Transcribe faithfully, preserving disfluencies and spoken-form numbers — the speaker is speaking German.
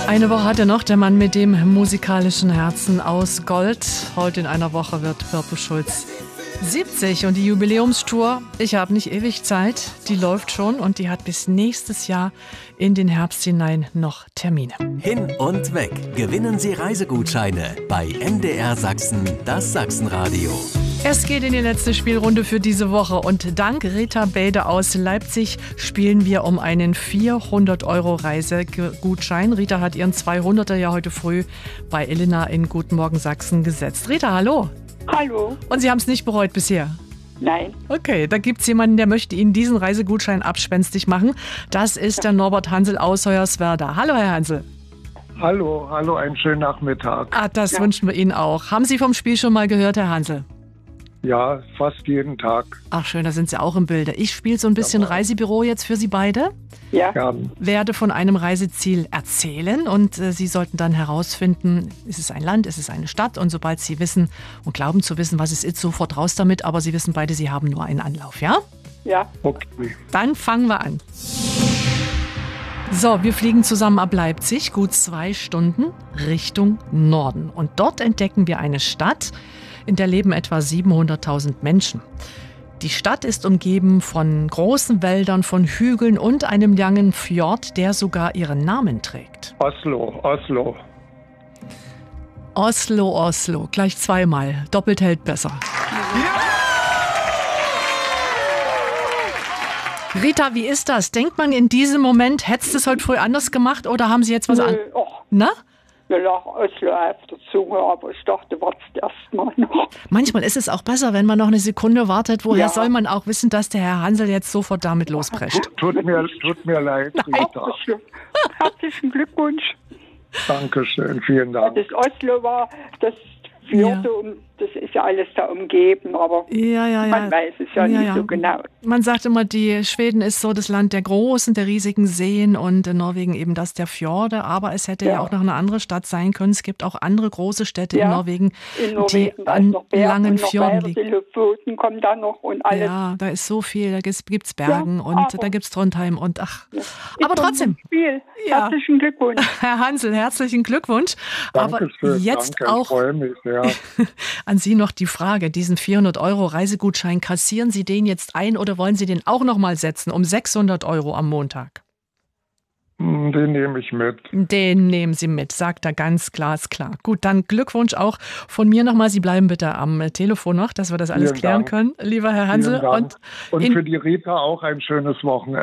Eine Woche hat er noch, der Mann mit dem musikalischen Herzen aus Gold. Heute in einer Woche wird Purple Schulz siebzig und die Jubiläumstour, ich habe nicht ewig Zeit, die läuft schon und die hat bis nächstes Jahr in den Herbst hinein noch Termine. Hin und weg. Gewinnen Sie Reisegutscheine bei M D R Sachsen, das Sachsenradio. Es geht in die letzte Spielrunde für diese Woche und dank Rita Bede aus Leipzig spielen wir um einen vierhundert Euro Reisegutschein. Rita hat ihren zweihunderter ja heute früh bei Elena in Guten Morgen Sachsen gesetzt. Rita, hallo. Hallo. Und Sie haben es nicht bereut bisher? Nein. Okay, da gibt es jemanden, der möchte Ihnen diesen Reisegutschein abspenstig machen. Das ist der Norbert Hansel aus Hoyerswerda. Hallo, Herr Hansel. Hallo, hallo, einen schönen Nachmittag. Ah, das Ja. wünschen wir Ihnen auch. Haben Sie vom Spiel schon mal gehört, Herr Hansel? Ja, fast jeden Tag. Ach schön, da sind Sie auch im Bilde. Ich spiele so ein bisschen Jawohl. Reisebüro jetzt für Sie beide. Ja. Gern. Werde von einem Reiseziel erzählen und äh, Sie sollten dann herausfinden, ist es ein Land, ist es eine Stadt, und sobald Sie wissen und glauben zu wissen, was es ist, sofort raus damit, aber Sie wissen beide, Sie haben nur einen Anlauf, ja? Ja. Okay. Dann fangen wir an. So, wir fliegen zusammen ab Leipzig, gut zwei Stunden Richtung Norden. Und dort entdecken wir eine Stadt, in der leben etwa siebenhunderttausend Menschen. Die Stadt ist umgeben von großen Wäldern, von Hügeln und einem langen Fjord, der sogar ihren Namen trägt. Oslo, Oslo. Oslo, Oslo, gleich zweimal. Doppelt hält besser. Rita, wie ist das? Denkt man in diesem Moment, hättest du es heute früh anders gemacht oder haben Sie jetzt was an? Nö, och, Na? mir lag Oslo auf der Zunge, aber ich dachte, wart's erst mal noch. Manchmal ist es auch besser, wenn man noch eine Sekunde wartet. Woher Ja. soll man auch wissen, dass der Herr Hansel jetzt sofort damit losprescht? Tut mir, tut mir leid, Rita. Oslo. Herzlichen Glückwunsch. Dankeschön, vielen Dank. Das Oslo war das Fjorde und das ist ja alles da umgeben, aber Ja, ja, ja. man weiß es ja, Ja, nicht ja. so genau. Man sagt immer, die Schweden ist so das Land der großen, der riesigen Seen und in Norwegen eben das der Fjorde. Aber es hätte ja, Ja. auch noch eine andere Stadt sein können. Es gibt auch andere große Städte in Ja, Norwegen, In Norwegen, die da ist an noch Berg langen und noch Fjorden weiter, liegen. die Lofoten kommen da noch und alles. Ja, da ist so viel. Da gibt es Bergen Ja, und aber- da gibt es Trondheim und ach. Ist Aber doch trotzdem, ein Spiel. Ja. Herzlichen Glückwunsch. Herr Hansel, herzlichen Glückwunsch. Aber Dankeschön, jetzt danke, ich auch freue mich sehr. an Sie noch die Frage, diesen vierhundert Euro Reisegutschein, kassieren Sie den jetzt ein oder wollen Sie den auch noch mal setzen um sechshundert Euro am Montag? Hm, Den nehme ich mit. Den nehmen Sie mit, sagt er ganz glasklar. Gut, dann Glückwunsch auch von mir nochmal. Sie bleiben bitte am Telefon noch, dass wir das alles Vielen klären Dank. können, lieber Herr Hansel. Vielen Dank. Und Und in- für die Rita auch ein schönes Wochenende.